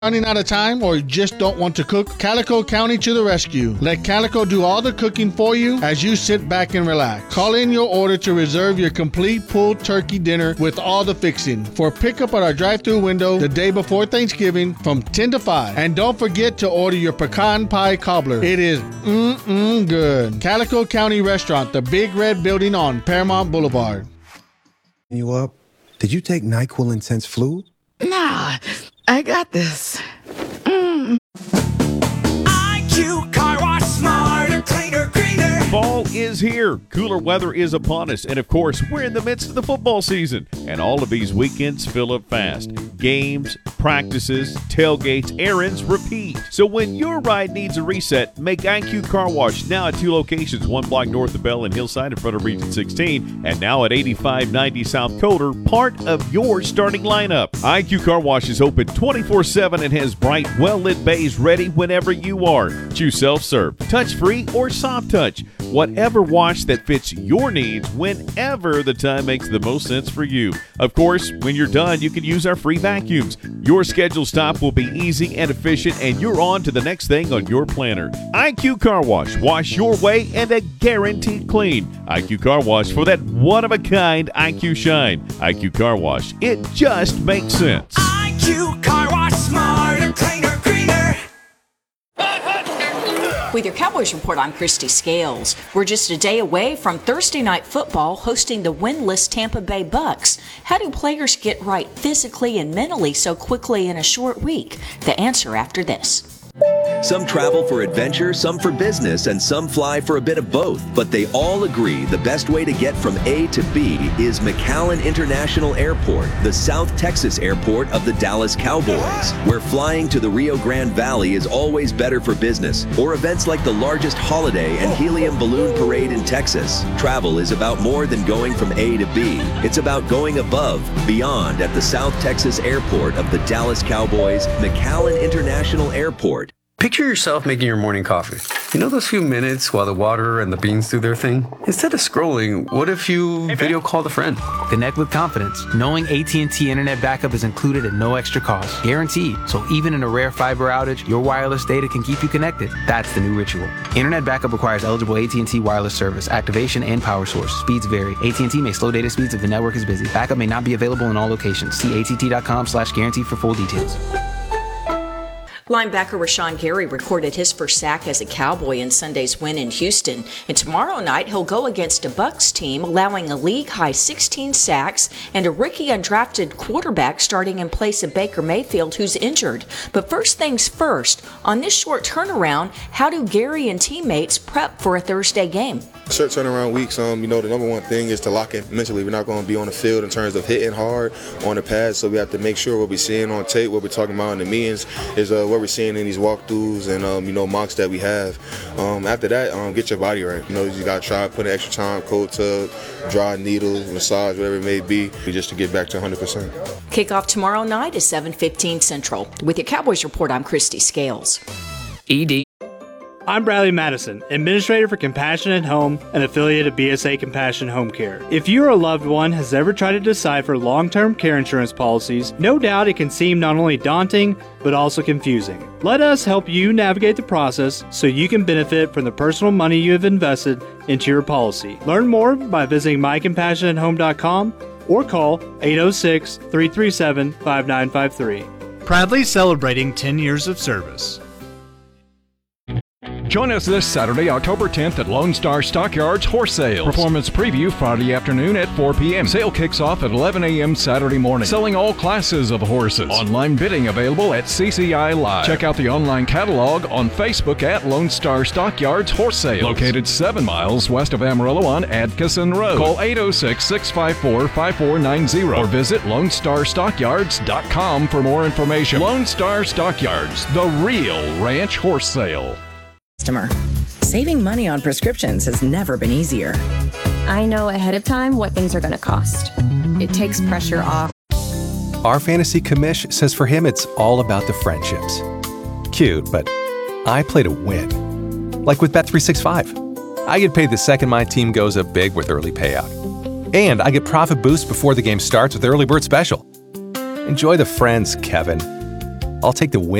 Running out of time or just don't want to cook? Calico County to the rescue. Let Calico do all the cooking for you as you sit back and relax. Call in your order to reserve your complete pulled turkey dinner with all the fixing for pickup at our drive-thru window the day before Thanksgiving from 10 to 5. And don't forget to order your pecan pie cobbler. It is good. Calico County Restaurant, the big red building on Paramount Boulevard. You up? Did you take NyQuil Intense Flu? Nah, I got this. IQ Car Wash, smarter, cleaner, greener. Fall is here. Cooler weather is upon us. And of course, we're in the midst of the football season. And all of these weekends fill up fast. Games, practices, tailgates, errands, repeat. So when your ride needs a reset, make IQ Car Wash now at 2 locations, 1 block north of Bell and Hillside in front of Region 16, and now at 8590 South Coder, part of your starting lineup. IQ Car Wash is open 24/7 and has bright, well-lit bays ready whenever you are. Choose self-serve, touch-free, or soft touch. Whatever wash that fits your needs whenever the time makes the most sense for you. Of course, when you're done, you can use our free vacuums. Your scheduled stop will be easy and efficient, and you're on to the next thing on your planner. IQ Car Wash. Wash your way and a guaranteed clean. IQ Car Wash for that one-of-a-kind IQ shine. IQ Car Wash. It just makes sense. IQ Car Wash, smarter, cleaner, greener. With your Cowboys Report, I'm Christy Scales. We're just a day away from Thursday Night Football hosting the winless Tampa Bay Bucks. How do players get right physically and mentally so quickly in a short week? The answer after this. Some travel for adventure, some for business, and some fly for a bit of both. But they all agree the best way to get from A to B is McAllen International Airport, the South Texas airport of the Dallas Cowboys, where flying to the Rio Grande Valley is always better for business, or events like the largest holiday and helium balloon parade in Texas. Travel is about more than going from A to B. It's about going above, beyond at the South Texas airport of the Dallas Cowboys, McAllen International Airport. Picture yourself making your morning coffee. You know those few minutes while the water and the beans do their thing? Instead of scrolling, what if you video called a friend? Connect with confidence, knowing AT&T Internet backup is included at no extra cost. Guaranteed. So even in a rare fiber outage, your wireless data can keep you connected. That's the new ritual. Internet backup requires eligible AT&T wireless service, activation, and power source. Speeds vary. AT&T may slow data speeds if the network is busy. Backup may not be available in all locations. See att.com/guarantee for full details. Linebacker Rashawn Gary recorded his first sack as a Cowboy in Sunday's win in Houston. And tomorrow night, he'll go against a Bucs team allowing a league-high 16 sacks and a rookie undrafted quarterback starting in place of Baker Mayfield, who's injured. But first things first, on this short turnaround, how do Gary and teammates prep for a Thursday game? Short turnaround weeks, the number one thing is to lock in mentally. We're not going to be on the field in terms of hitting hard on the pads, so we have to make sure what we're seeing on tape, what we're talking about in the meetings, is what we're seeing in these walkthroughs and mocks that we have. After that, get your body right. You got to try put in extra time, cold tub, dry needles, massage, whatever it may be, just to get back to 100%. Kickoff tomorrow night is 7:15 Central. With your Cowboys Report, I'm Christy Scales. ED. I'm Bradley Madison, Administrator for Compassion at Home, an affiliate of BSA Compassion Home Care. If you or a loved one has ever tried to decipher long-term care insurance policies, no doubt it can seem not only daunting, but also confusing. Let us help you navigate the process so you can benefit from the personal money you have invested into your policy. Learn more by visiting mycompassionathome.com or call 806-337-5953. Proudly celebrating 10 years of service. Join us this Saturday, October 10th at Lone Star Stockyards Horse Sales. Performance preview Friday afternoon at 4 p.m. Sale kicks off at 11 a.m. Saturday morning. Selling all classes of horses. Online bidding available at CCI Live. Check out the online catalog on Facebook at Lone Star Stockyards Horse Sales. Located 7 miles west of Amarillo on Atkinson Road. Call 806-654-5490 or visit LoneStarStockyards.com for more information. Lone Star Stockyards, the real ranch horse sale. Saving money on prescriptions has never been easier. I know ahead of time what things are going to cost. It takes pressure off. Our fantasy commish says for him it's all about the friendships. Cute, but I play to win. Like with Bet365. I get paid the second my team goes up big with early payout. And I get profit boost before the game starts with Early Bird Special. Enjoy the friends, Kevin. I'll take the win